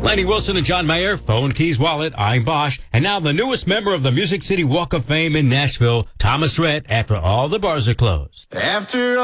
Laney Wilson and John Mayer, Phone Keys Wallet, I'm Bosch. And now the newest member of the Music City Walk of Fame in Nashville, Thomas Rhett, after all the bars are closed. After